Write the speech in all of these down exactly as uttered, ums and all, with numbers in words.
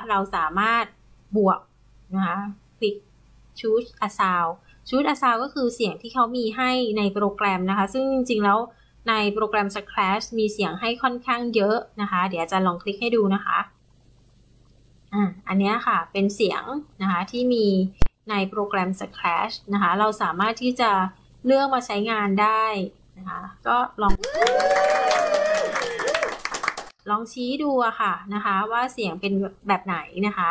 เราสามารถบวกนะคะคลิก choose a sound choose a sound ก็คือเสียงที่เขามีให้ในโปรแกรมนะคะซึ่งจริงๆแล้วในโปรแกรม Scratch มีเสียงให้ค่อนข้างเยอะนะคะเดี๋ยวอาจารย์ลองคลิกให้ดูนะคะอ่าอันนี้ค่ะเป็นเสียงนะคะที่มีในโปรแกรม Scratch นะคะเราสามารถที่จะเลือกมาใช้งานได้นะคะก็ลองลองชี้ดูอะค่ะนะคะว่าเสียงเป็นแบบไหนนะคะ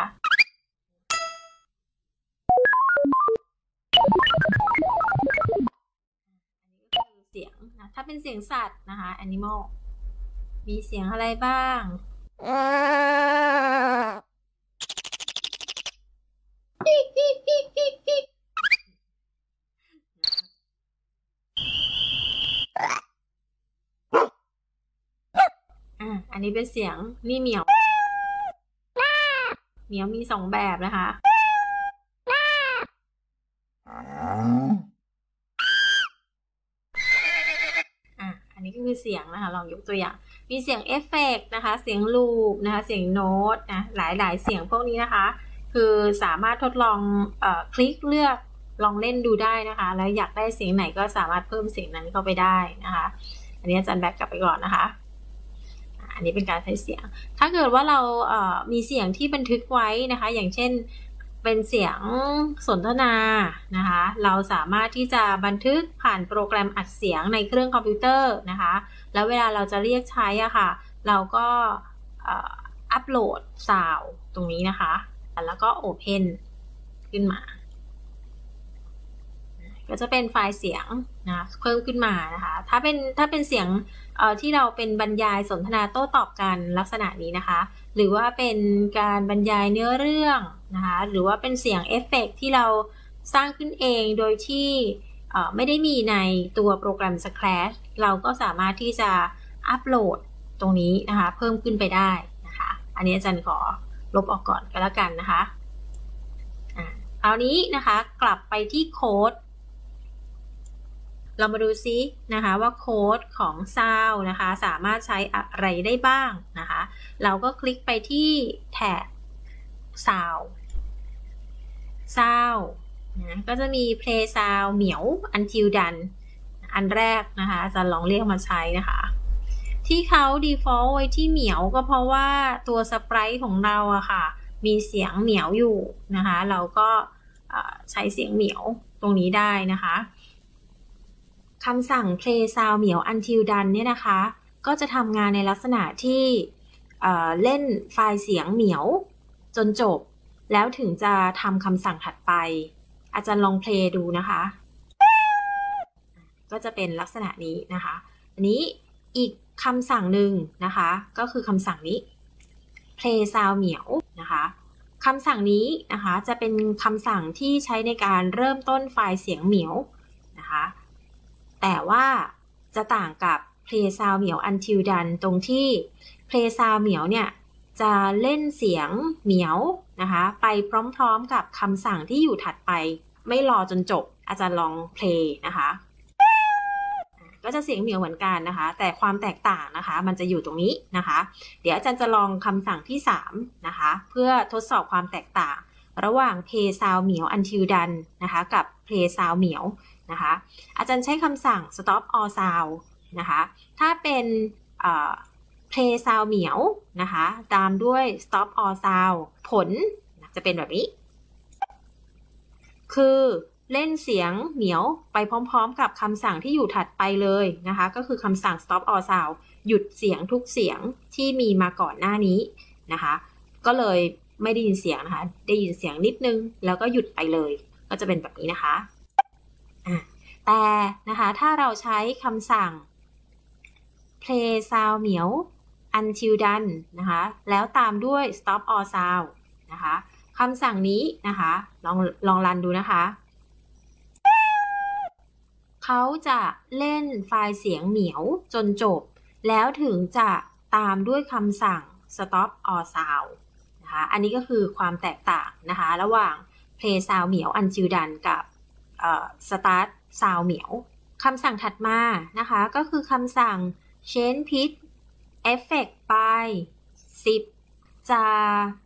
อันนี้ก็คือเสียงนะถ้าเป็นเสียงสัตว์นะคะ animal มีเสียงอะไรบ้างอ่ะอันนี้เป็นเสียงนี่เหมียวเหมียวมีสองแบบนะคะอ่ะอันนี้ก็คือเสียงนะคะลองยกตัวอย่างมีเสียงเอฟเฟกต์นะคะเสียงลูปนะคะเสียงโน้ตนะหลายๆเสียงพวกนี้นะคะคือสามารถทดลองเอ่อคลิกเลือกลองเล่นดูได้นะคะแล้วอยากได้เสียงไหนก็สามารถเพิ่มเสียงนั้นเข้าไปได้นะคะอันนี้อาจารย์แบ็กกลับไปก่อนนะคะอันนี้เป็นการใช้เสียงถ้าเกิดว่าเราเอ่อมีเสียงที่บันทึกไว้นะคะอย่างเช่นเป็นเสียงสนทนานะคะเราสามารถที่จะบันทึกผ่านโปรแกรมอัดเสียงในเครื่องคอมพิวเตอร์นะคะแล้วเวลาเราจะเรียกใช้อ่ะค่ะเราก็อัปโหลดซาวด์ตรงนี้นะคะแล้วก็ Open ขึ้นมาก็จะเป็นไฟล์เสียงนะเพิ่มขึ้นมานะคะถ้าเป็นถ้าเป็นเสียงที่เราเป็นบรรยายสนทนาโต้ตอบกันลักษณะนี้นะคะหรือว่าเป็นการบรรยายเนื้อเรื่องนะคะหรือว่าเป็นเสียงเอฟเฟกต์ที่เราสร้างขึ้นเองโดยที่ไม่ได้มีในตัวโปรแกรม Scratch เราก็สามารถที่จะอัปโหลดตรงนี้นะคะเพิ่มขึ้นไปได้นะคะอันนี้อาจารย์ขอลบออกก่อนก็แล้วกันนะคะคราวนี้นะคะกลับไปที่โค้ดเรามาดูซินะคะว่าโค้ดของ Sound นะคะสามารถใช้อะไรได้บ้างนะคะเราก็คลิกไปที่แท็บ Sound Sound นะก็จะมี Play Sound เหมียว Until Done อันแรกนะคะจะลองเรียกมาใช้นะคะที่เขา default ไว้ที่เหมียวก็เพราะว่าตัวสไปรท์ของเราอะค่ะมีเสียงเหมียวอยู่นะคะเราก็ใช้เสียงเหมียวตรงนี้ได้นะคะคำสั่ง play sound เหมียว until done เนี่ยนะคะก็จะทำงานในลักษณะที่เอ่อเล่นไฟล์เสียงเหมียวจนจบแล้วถึงจะทำคำสั่งถัดไปอาจารย์ลอง play ดูนะคะก็จะเป็นลักษณะนี้นะคะอันนี้อีกคำสั่งหนึ่งนะคะก็คือคำสั่งนี้ play sound เหมียวนะคะคำสั่งนี้นะคะจะเป็นคำสั่งที่ใช้ในการเริ่มต้นไฟล์เสียงเหมียวนะคะแต่ว่าจะต่างกับ play sound เหมียว until done ตรงที่ play sound เหมียวเนี่ยจะเล่นเสียงเหมียวนะคะไปพร้อมๆกับคำสั่งที่อยู่ถัดไปไม่รอจนจบอาจารย์ลอง play นะคะก็จะเสียงเหมียวเหมือนกันนะคะแต่ความแตกต่างนะคะมันจะอยู่ตรงนี้นะคะเดี๋ยวอาจารย์จะลองคำสั่งที่สามนะคะเพื่อทดสอบความแตกต่างระหว่าง play sound เหมียว until done นะคะกับ play sound เหมียวนะคะอาจารย์ใช้คำสั่ง stop all sound นะคะถ้าเป็น play sound เหมียวนะคะตามด้วย stop all sound ผลจะเป็นแบบนี้คือเล่นเสียงเหมียวไปพร้อมๆกับคำสั่งที่อยู่ถัดไปเลยนะคะก็คือคำสั่ง stop all sound หยุดเสียงทุกเสียงที่มีมาก่อนหน้านี้นะคะก็เลยไม่ได้ยินเสียงนะคะได้ยินเสียงนิดนึงแล้วก็หยุดไปเลยก็จะเป็นแบบนี้นะคะแต่นะคะถ้าเราใช้คำสั่ง play sound เหมียว until done นะคะแล้วตามด้วย stop all sound นะคะคำสั่งนี้นะคะลองลองรันดูนะคะเขาจะเล่นไฟล์เสียงเหมียวจนจบแล้วถึงจะตามด้วยคำสั่ง stop all sound นะคะอันนี้ก็คือความแตกต่างนะคะระหว่าง play sound เหมียว until done กับ start sound เหมียวคำสั่งถัดมานะคะก็คือคำสั่ง change pitch effect by สิบจะ